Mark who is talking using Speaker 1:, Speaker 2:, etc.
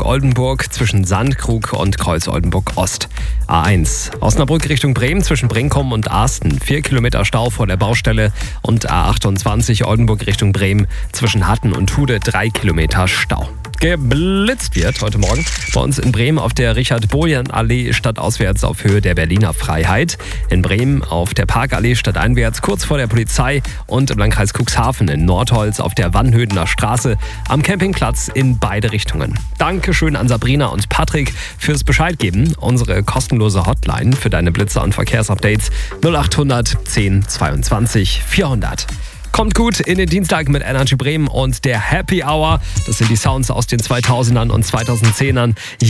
Speaker 1: Richtung Oldenburg zwischen Sandkrug und Kreuz-Oldenburg-Ost. A1 Osnabrück Richtung Bremen zwischen Brinkum und Arsten. 4 Kilometer Stau vor der Baustelle. Und A28 Oldenburg Richtung Bremen zwischen Hatten und Hude 3 Kilometer Stau. Geblitzt wird heute Morgen bei uns in Bremen auf der Richard-Bojan-Allee stadtauswärts auf Höhe der Berliner Freiheit. In Bremen auf der Parkallee stadteinwärts kurz vor der Polizei und im Landkreis Cuxhaven in Nordholz auf der Wannhödener Straße am Campingplatz in beide Richtungen. Dankeschön an Sabrina und Patrick fürs Bescheidgeben. Unsere kostenlose Hotline für deine Blitzer und Verkehrsupdates 0800 10 22 400. Kommt gut in den Dienstag mit Energy Bremen und der Happy Hour. Das sind die Sounds aus den 2000ern und 2010ern.